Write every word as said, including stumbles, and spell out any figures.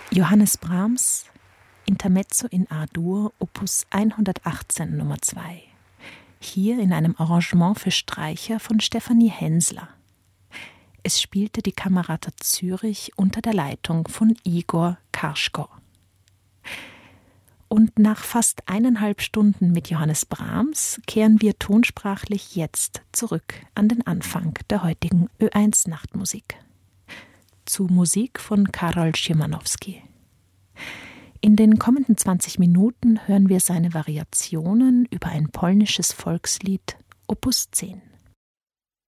Johannes Brahms, Intermezzo in A-Dur, Opus hundertachtzehn Nummer zwei. Hier in einem Arrangement für Streicher von Stefanie Hensler. Es spielte die Kamerata Zürich unter der Leitung von Igor Karschko. Und nach fast eineinhalb Stunden mit Johannes Brahms kehren wir tonsprachlich jetzt zurück an den Anfang der heutigen Ö eins Nachtmusik. Zu Musik von Karol Szymanowski. In den kommenden zwanzig Minuten hören wir seine Variationen über ein polnisches Volkslied Opus zehn.